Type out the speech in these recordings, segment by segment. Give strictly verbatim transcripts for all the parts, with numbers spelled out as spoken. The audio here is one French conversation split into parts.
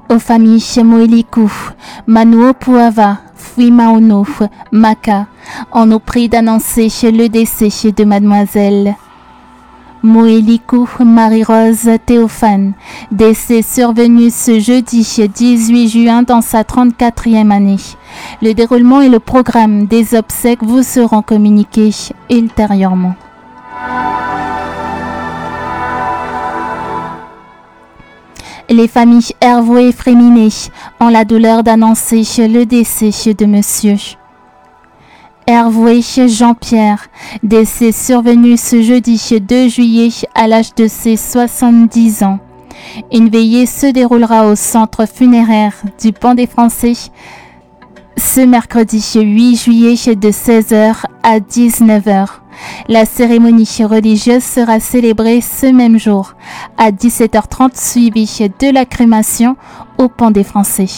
Aux familles Moeliku, Manuo Puava, Fuimauno, Maka, on nous prie d'annoncer le décès de mademoiselle Moeliku Marie-Rose Théophane, décès survenu ce jeudi dix-huit juin dans sa trente-quatrième année. Le déroulement et le programme des obsèques vous seront communiqués ultérieurement. Les familles Hervoué et Fréminet ont la douleur d'annoncer le décès de monsieur Hervoué Jean-Pierre, décès survenu ce jeudi deux juillet à l'âge de ses soixante-dix ans. Une veillée se déroulera au centre funéraire du Pont des Français ce mercredi huit juillet de seize heures à dix-neuf heures. La cérémonie religieuse sera célébrée ce même jour à dix-sept heures trente, suivie de la crémation au Pont des Français.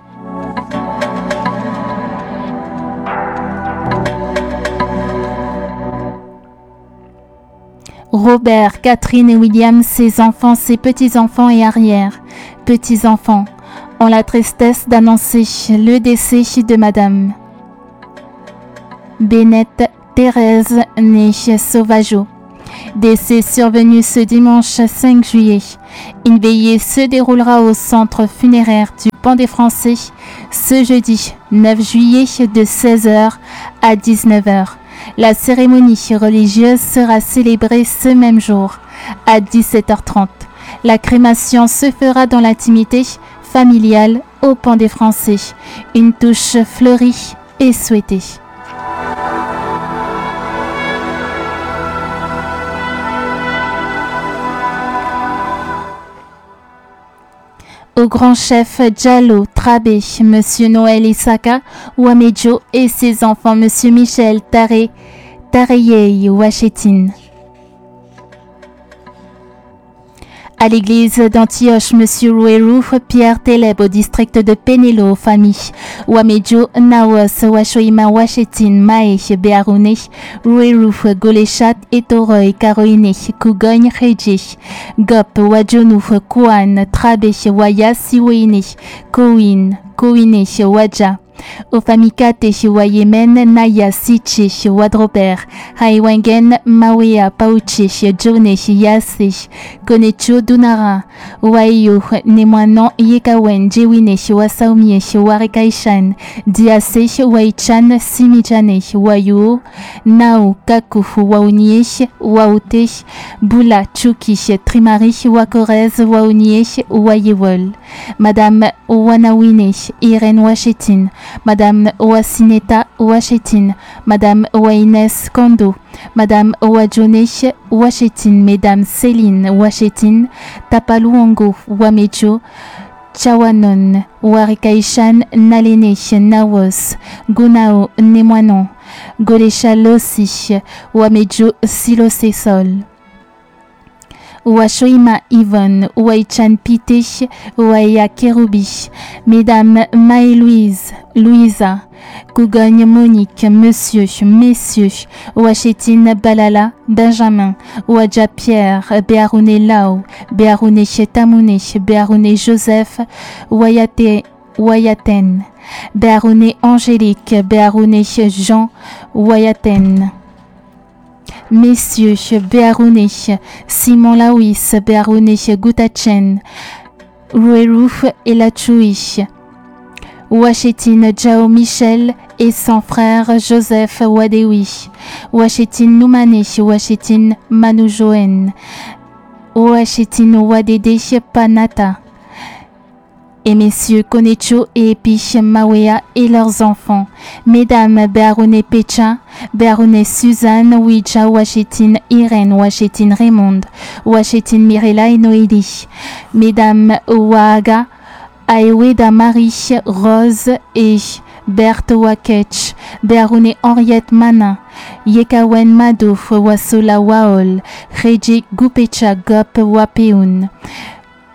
Robert, Catherine et William, ses enfants, ses petits-enfants et arrière-petits-enfants ont la tristesse d'annoncer le décès de Madame Bennett Thérèse née Sauvageau. Décès survenu ce dimanche cinq juillet. Une veillée se déroulera au centre funéraire du Pont des Français ce jeudi neuf juillet de seize heures à dix-neuf heures. La cérémonie religieuse sera célébrée ce même jour à dix-sept heures trente. La crémation se fera dans l'intimité familiale au Pont des Français. Une touche fleurie est souhaitée. Au grand chef Diallo Trabé, Monsieur Noël Isaka Ouamejo et ses enfants Monsieur Michel Taré, Tareyei Ouachetine. À l'église d'Antioche, Monsieur Rouerou, Pierre Teleb au district de Pénélo, famille Ouamejo, Naos, Ouachoima, Ouachetine, Maé, Béaroune, Rouerou, Goléchat, Etoroy, Caroine, Cougogne, Rédje, Gop, Ouadjonou, Kouane, Trabé, Waya, Siwéine, Kouine, Kouine, Wadja. Aux familles Kate, Wayemen, Naya, Siche, Wadroper, Haiwangen, Mawea, Pauche, Jone, Yase, Konecho, Dunara, Wayo, Nemoanon, Yekawen, Jewine, Wasaumie, Warekaishan, Diase, Waichan, Simijane, Wayu, Nao, Kaku, Waunie, Waute, Bula, Chuki, Trimari, Wakorez, Waunie, Wayewol, Madame Wanawine, Irene Wachetine, Madame Oasineta Ouachetine, Madame Oaines Kondo, Madame Oadjone Ouachetine, Mesdames Céline Ouachetine, Tapaluongo Ouamejo, Chawanon, Warikaishan Nalene Nawos, Gunao Nemoanon, Golecha Lossi, Ouamejo Silosesol. Ouachoima Yvonne, Ouaichan Pite, Ouaya Kerubi, Mesdames Maë-Louise, Louisa, Cougogne Monique, Monsieur, Messieurs, Ouachetine Balala, Benjamin, Ouadja Pierre, Béaroune Lao, Béaroune Tamoune, Béaroune Joseph, Ouayate, Ouayaten, Béaroune Angélique, Béaroune Jean, Ouayaten. Messieurs, Béaroune, Simon Lawis, Béaroune Goutachen, Rouerou et Lachoui, Ouachetine Jao Michel et son frère Joseph Wadewi, Ouachetine Noumane, Ouachetine Manoujoen, Ouachetine Wadede Panata, et messieurs Konecho et Epi Mawea et leurs enfants, mesdames Béaroune Pecha, Béaroune Suzanne, Ouija, Ouachetine Irène, Ouachetine Raymond, Ouachetine Mirella et Noélie, mesdames Ouaga, Aeweda Marie, Rose et Berthe Wakech, Béaroune Henriette Manin, Yekawen Mado, Wasola Waol, Reji Gupecha Gop Wapeun,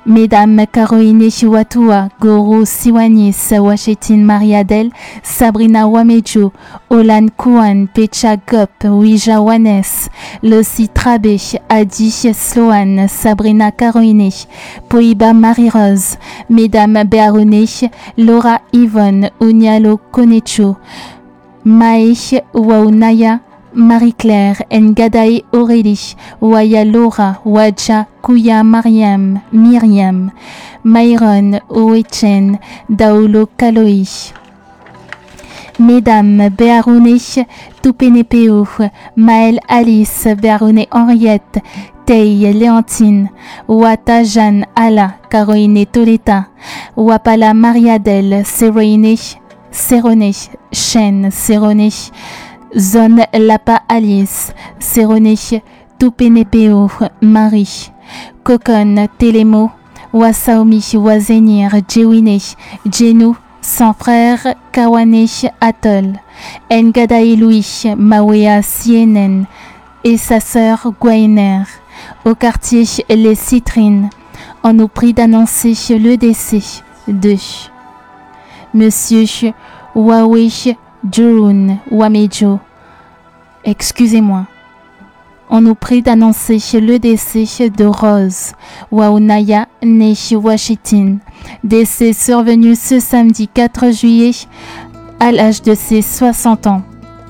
Mesdames Caroline Chiwatua, Goro Siwanis, Wachetin Mariadel, Sabrina Wamejo, Olan Kouan, Pecha Gop, Ouija Wanes, Lucy Trabe, Adi Sloan, Sabrina Caroline, Poiba Marie-Rose, Mesdames Béarone, Laura Yvonne, Unyalo Konecho, Mae Waunaya, Marie-Claire, Ngadae Aurélie, Waya Laura, Waja, Kouya Mariam, Myriam, Myron, Oechen, Daolo Kaloi. Mesdames Béarone, Toupenepeo, Maëlle Alice, Béarone Henriette, Tei Léontine, Wata Jeanne Ala, Caroline Toleta, Wapala Mariadel, Séroné, Séroné, Chen, Séroné, Zone Lapa Alice, Séroné, Toupenepeo, Marie, Kokon, Télémo, Wasaomi, Wazenir, Djewine, Djenou, son frère Kawane Atol, Ngadae Louis, Mawea Sienen et sa sœur Gwainer. Au quartier Les Citrines, on nous prie d'annoncer le décès de Monsieur Wawe Jurun Wamejo. Excusez-moi. On nous prie d'annoncer le décès de Rose Waunaya Neshi Washitin. Décès survenu ce samedi quatre juillet à l'âge de ses soixante ans.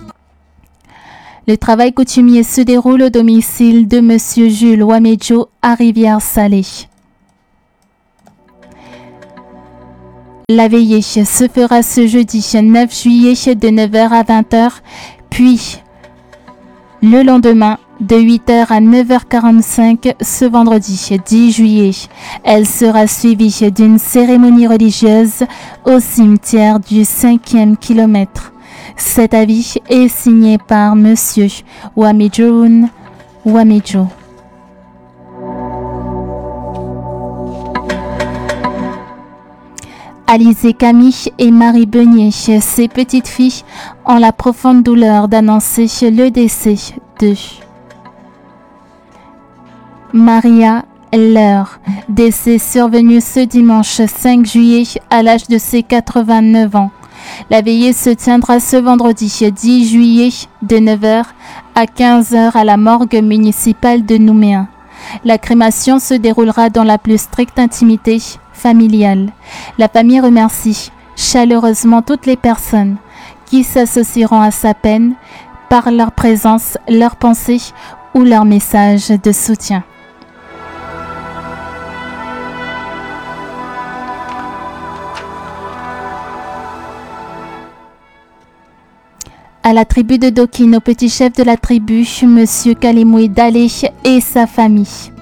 Le travail coutumier se déroule au domicile de Monsieur Jules Wamejo à Rivière-Salée. La veillée se fera ce jeudi neuf juillet de neuf heures à vingt heures, puis le lendemain de huit heures à neuf heures quarante-cinq ce vendredi dix juillet. Elle sera suivie d'une cérémonie religieuse au cimetière du cinquième kilomètre. Cet avis est signé par Monsieur Wamejoun Wamejo. Alizé Camille et Marie Beunier, ces petites filles, ont la profonde douleur d'annoncer le décès de Maria Leur, décès survenu ce dimanche cinq juillet à l'âge de ses quatre-vingt-neuf ans. La veillée se tiendra ce vendredi dix juillet de neuf heures à quinze heures à la morgue municipale de Nouméa. La crémation se déroulera dans la plus stricte intimité familiale. La famille remercie chaleureusement toutes les personnes qui s'associeront à sa peine par leur présence, leur pensée ou leur message de soutien. À la tribu de Dokin, au petit chef de la tribu, Monsieur Kalimoué Dalé et sa famille.